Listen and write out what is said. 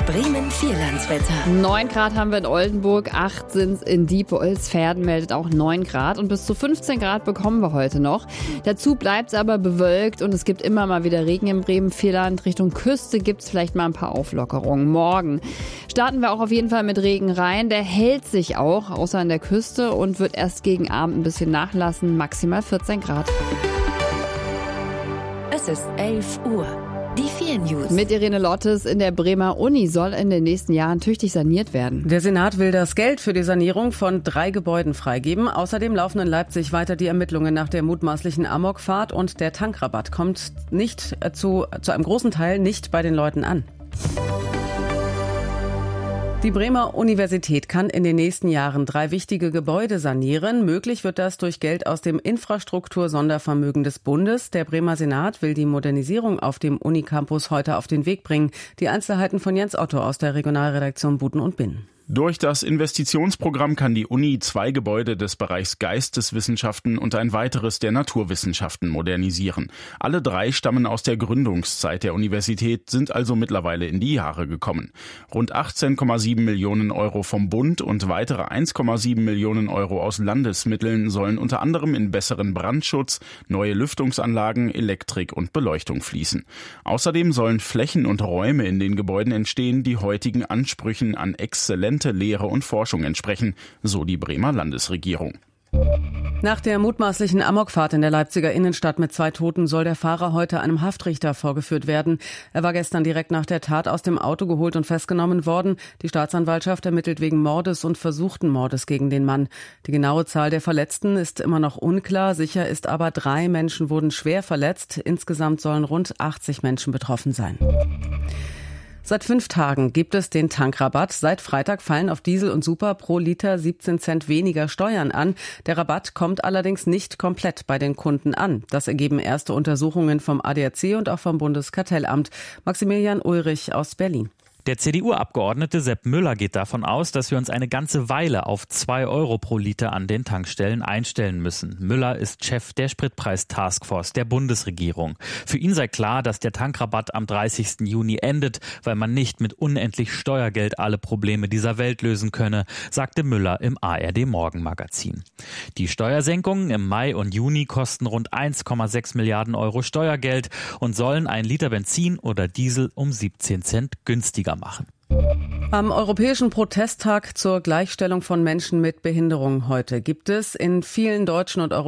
Bremen-Vierlandswetter. 9 Grad haben wir in Oldenburg, 8 sind es in Diepholz-Verden, meldet auch 9 Grad und bis zu 15 Grad bekommen wir heute noch. Dazu bleibt es aber bewölkt und es gibt immer mal wieder Regen im Bremen-Vierland. Richtung Küste gibt es vielleicht mal ein paar Auflockerungen. Morgen starten wir auch auf jeden Fall mit Regen rein. Der hält sich auch, außer an der Küste, und wird erst gegen Abend ein bisschen nachlassen, maximal 14 Grad. Es ist 11 Uhr. Die 4 News. Mit Irene Lottes. In der Bremer Uni soll in den nächsten Jahren tüchtig saniert werden. Der Senat will das Geld für die Sanierung von 3 Gebäuden freigeben. Außerdem laufen in Leipzig weiter die Ermittlungen nach der mutmaßlichen Amokfahrt und der Tankrabatt kommt nicht zu einem großen Teil nicht bei den Leuten an. Die Bremer Universität kann in den nächsten Jahren 3 wichtige Gebäude sanieren. Möglich wird das durch Geld aus dem Infrastruktur-Sondervermögen des Bundes. Der Bremer Senat will die Modernisierung auf dem Unicampus heute auf den Weg bringen. Die Einzelheiten von Jens Otto aus der Regionalredaktion Buten und Binn. Durch das Investitionsprogramm kann die Uni 2 Gebäude des Bereichs Geisteswissenschaften und ein weiteres der Naturwissenschaften modernisieren. Alle 3 stammen aus der Gründungszeit der Universität, sind also mittlerweile in die Jahre gekommen. Rund 18,7 Millionen Euro vom Bund und weitere 1,7 Millionen Euro aus Landesmitteln sollen unter anderem in besseren Brandschutz, neue Lüftungsanlagen, Elektrik und Beleuchtung fließen. Außerdem sollen Flächen und Räume in den Gebäuden entstehen, die heutigen Ansprüchen an exzellente Lehre und Forschung entsprechen, so die Bremer Landesregierung. Nach der mutmaßlichen Amokfahrt in der Leipziger Innenstadt mit 2 Toten soll der Fahrer heute einem Haftrichter vorgeführt werden. Er war gestern direkt nach der Tat aus dem Auto geholt und festgenommen worden. Die Staatsanwaltschaft ermittelt wegen Mordes und versuchten Mordes gegen den Mann. Die genaue Zahl der Verletzten ist immer noch unklar. Sicher ist aber, 3 Menschen wurden schwer verletzt. Insgesamt sollen rund 80 Menschen betroffen sein. Seit 5 Tagen gibt es den Tankrabatt. Seit Freitag fallen auf Diesel und Super pro Liter 17 Cent weniger Steuern an. Der Rabatt kommt allerdings nicht komplett bei den Kunden an. Das ergeben erste Untersuchungen vom ADAC und auch vom Bundeskartellamt. Maximilian Ulrich aus Berlin. Der CDU-Abgeordnete Sepp Müller geht davon aus, dass wir uns eine ganze Weile auf 2 Euro pro Liter an den Tankstellen einstellen müssen. Müller ist Chef der Spritpreis-Taskforce der Bundesregierung. Für ihn sei klar, dass der Tankrabatt am 30. Juni endet, weil man nicht mit unendlich Steuergeld alle Probleme dieser Welt lösen könne, sagte Müller im ARD-Morgenmagazin. Die Steuersenkungen im Mai und Juni kosten rund 1,6 Milliarden Euro Steuergeld und sollen ein Liter Benzin oder Diesel um 17 Cent günstiger machen. Am Europäischen Protesttag zur Gleichstellung von Menschen mit Behinderung heute gibt es in vielen deutschen und